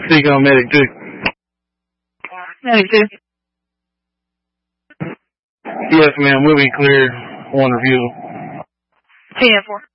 Speaking on Medic 2. Medic 2. Yes, ma'am. We'll be cleared on review. 10-4.